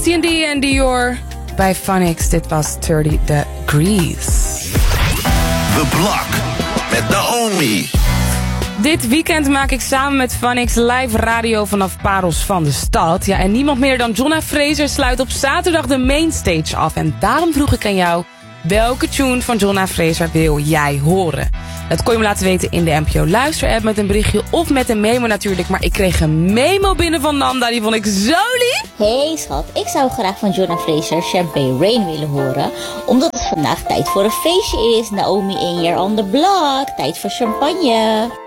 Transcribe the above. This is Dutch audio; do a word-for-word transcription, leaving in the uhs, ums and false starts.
Christian D en Dior bij Phonics. Dit was dertig Degrees. The Block met Naomi. Dit weekend maak ik samen met Phonics live radio vanaf Parels van de Stad. Ja, en niemand meer dan Jonna Fraser sluit op zaterdag de mainstage af. En daarom vroeg ik aan jou, welke tune van Jonna Fraser wil jij horen? Dat kon je me laten weten in de N P O Luister-app met een berichtje of met een memo natuurlijk. Maar ik kreeg een memo binnen van Nanda, die vond ik zo lief. Hey schat, ik zou graag van Jonna Fraser Champagne Rain willen horen. Omdat het vandaag tijd voor een feestje is. Naomi in year on the block. Tijd voor champagne.